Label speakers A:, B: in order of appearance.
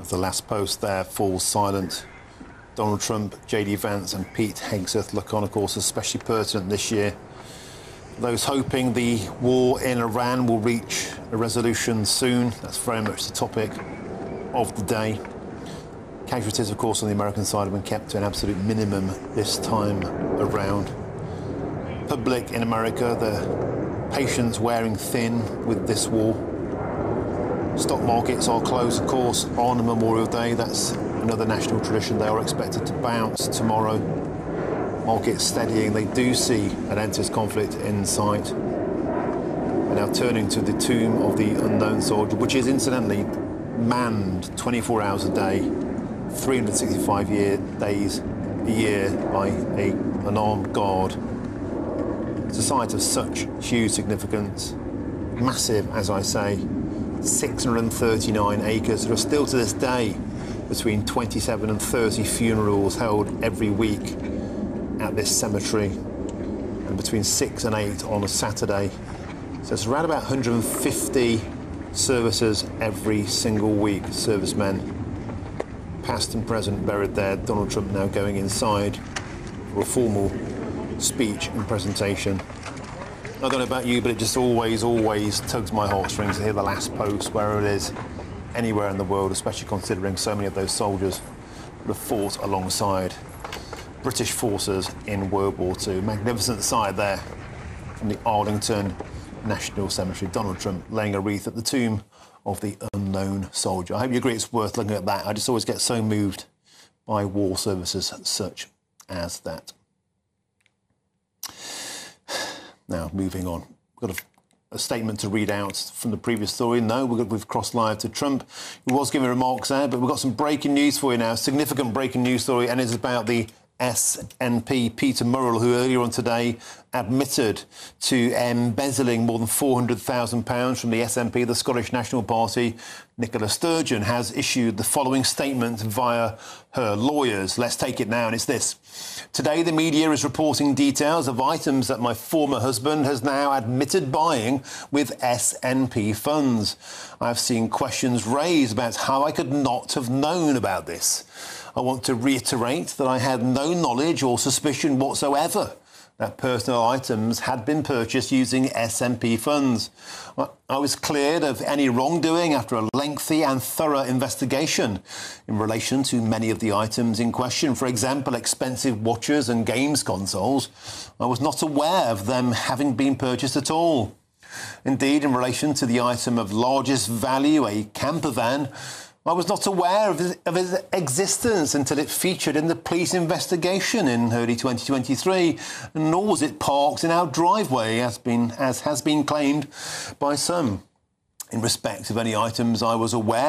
A: As the last post there falls silent, Donald Trump, J.D. Vance and Pete Hegseth look on, of course, especially pertinent this year. Those hoping the war in Iran will reach a resolution soon. That's very much the topic of the day. Casualties, of course, on the American side have been kept to an absolute minimum this time around. Public in America, the patience wearing thin with this war. Stock markets are closed, of course, on Memorial Day. That's another national tradition. They are expected to bounce tomorrow. Markets steadying. They do see an end to this conflict in sight. And now turning to the tomb of the unknown soldier, which is incidentally manned 24 hours a day, 365 days a year by an armed guard. It's a site of such huge significance, massive, as I say, 639 acres. There are still to this day between 27 and 30 funerals held every week at this cemetery, and between 6 and 8 on a Saturday. So it's around about 150 services every single week, servicemen, past and present, buried there. Donald Trump now going inside for a formal speech and presentation. I don't know about you, but it just always tugs my heartstrings to hear the last post, wherever it is, anywhere in the world, especially considering so many of those soldiers would have fought alongside British forces in World War II. Magnificent sight there from the Arlington National Cemetery. Donald Trump laying a wreath at the tomb of the unknown soldier. I hope you agree it's worth looking at that. I just always get so moved by war services such as that. Now, moving on. We've got a statement to read out from the previous story. No, we've crossed live to Trump. He was giving remarks there, but we've got some breaking news for you now. Significant breaking news story, and it's about the SNP. Peter Murrell, who earlier on today admitted to embezzling more than £400,000 from the SNP, the Scottish National Party. Nicola Sturgeon has issued the following statement via her lawyers. Let's take it now, and it's this. Today, the media is reporting details of items that my former husband has now admitted buying with SNP funds. I've seen questions raised about how I could not have known about this. I want to reiterate that I had no knowledge or suspicion whatsoever that personal items had been purchased using SNP funds. I was cleared of any wrongdoing after a lengthy and thorough investigation in relation to many of the items in question. For example, expensive watches and games consoles. I was not aware of them having been purchased at all. Indeed, in relation to the item of largest value, a camper van, I was not aware of its existence until it featured in the police investigation in early 2023, nor was it parked in our driveway, as has been claimed by some. In respect of any items I was aware